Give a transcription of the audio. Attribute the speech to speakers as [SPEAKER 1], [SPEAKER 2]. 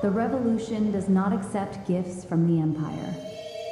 [SPEAKER 1] The revolution does not accept gifts from the Empire.